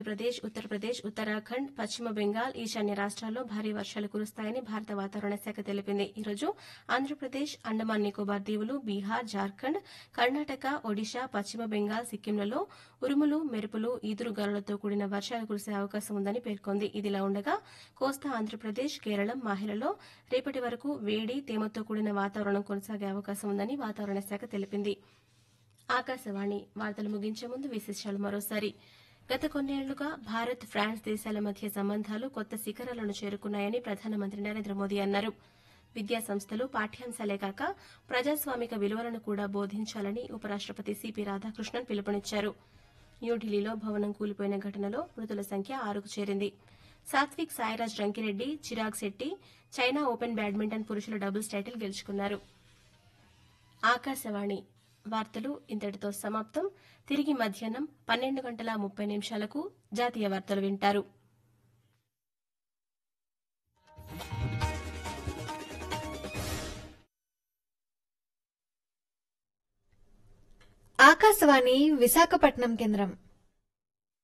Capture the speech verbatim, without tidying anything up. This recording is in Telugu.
ప్రదేశ్, ఉత్తరప్రదేశ్, ఉత్తరాఖండ్, పశ్చిమ బెంగాల్, ఈశాన్య రాష్ట్రాల్లో భారీ వర్షాలు కురుస్తాయని భారత వాతావరణ శాఖ తెలిపింది. ఈ రోజు ఆంధ్రప్రదేశ్, అండమాన్ నికోబార్ దీవులు, బీహార్, జార్ఖండ్, కర్ణాటక, ఒడిశా, పశ్చిమ బెంగాల్, సిక్కింలలో ఉరుములు, మెరుపులు, ఈదురుగాలులతో కూడిన వర్షాలు కురిసే అవకాశం ఉందని పేర్కొంది. ఇదిలా ఉండగా కోస్తా ఆంధ్రప్రదేశ్, కేరళం, మాహిలలో రేపటి వరకు వేడి, తేమతో కూడిన వాతావరణం కొనసాగే అవకాశం ఉందని వాతావరణ శాఖ తెలిపింది. ఆకాశవాణి వార్తలు ముగించే ముందు విశేషాలు మరోసారి. గత కొన్నేళ్లుగా భారత్, ఫ్రాన్స్ దేశాల మధ్య సంబంధాలు కొత్త శిఖరాలను చేరుకున్నాయని ప్రధానమంత్రి నరేంద్ర మోదీ అన్నారు. విద్యా సంస్థలు పాఠ్యాంశాలే కాక ప్రజాస్వామిక విలువలను కూడా బోధించాలని ఉపరాష్టపతి సిపి రాధాకృష్ణన్ పిలుపునిచ్చారు. న్యూఢిల్లీలో భవనం కూలిపోయిన ఘటనలో మృతుల సంఖ్య ఆరుకు చేరింది. Satvik Sairaj Rankireddy, Chirag Shetty China open badminton పురుషుల డబుల్స్ టైటిల్ గెలుచుకున్నారు. ఆకాశవాణి వార్తలు ఇంతటితో సమాప్తం. తిరిగి మధ్యాహ్నం పన్నెండు గంటల ముప్పై నిమిషాలకు జాతీయ వార్తలు వింటారు. ఆకాశవాణి విశాఖపట్నం కేంద్రం.